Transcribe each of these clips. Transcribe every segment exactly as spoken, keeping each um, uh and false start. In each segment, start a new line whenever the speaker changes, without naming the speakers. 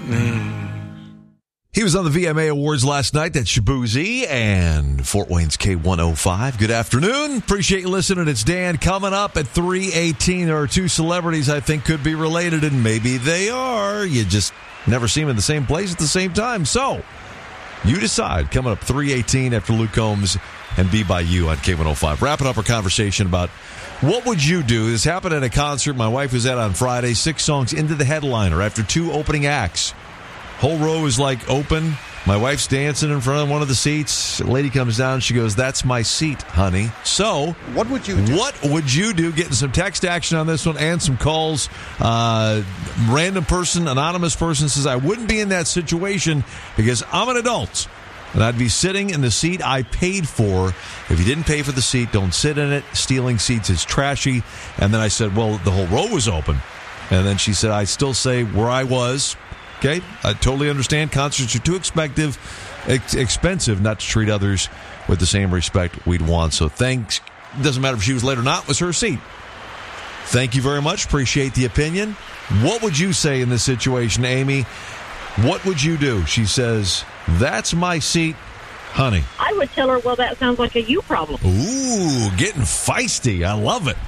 He was on the V M A Awards last night. That's Shabuzi and Fort Wayne's K one oh five. Good afternoon. Appreciate you listening. It's Dan. Coming up at three eighteen, there are two celebrities I think could be related, and maybe they are. You just never see them in the same place at the same time. So, you decide. Coming up three eighteen after Luke Combs and Be By You on K one oh five. Wrapping up our conversation about what would you do. This happened at a concert my wife was at on Friday. Six songs into the headliner after two opening acts. Whole row is like open. My wife's dancing in front of one of the seats. A lady comes down. She goes, "That's my seat, honey." So,
what would you do?
What would you do? Getting some text action on this one and some calls. Uh, random person, anonymous person says, "I wouldn't be in that situation because I'm an adult and I'd be sitting in the seat I paid for. If you didn't pay for the seat, don't sit in it. Stealing seats is trashy." And then I said, "Well, the whole row was open." And then she said, "I still say where I was." Okay, I totally understand. Concerts are too expensive, ex- expensive not to treat others with the same respect we'd want. So thanks. Doesn't matter if she was late or not. It was her seat. Thank you very much. Appreciate the opinion. What would you say in this situation, Amy? What would you do? She says, "That's my seat, honey."
I would tell her, "Well, that sounds like a you problem."
Ooh, getting feisty. I love it.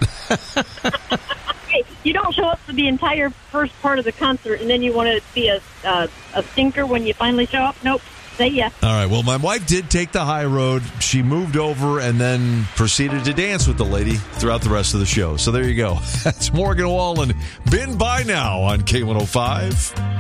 You don't show up for the entire first part of the concert, and then you want to be a uh, a stinker when you finally show up? Nope. Say yes.
All right. Well, my wife did take the high road. She moved over and then proceeded to dance with the lady throughout the rest of the show. So there you go. That's Morgan Wallen. Been by now on K one oh five.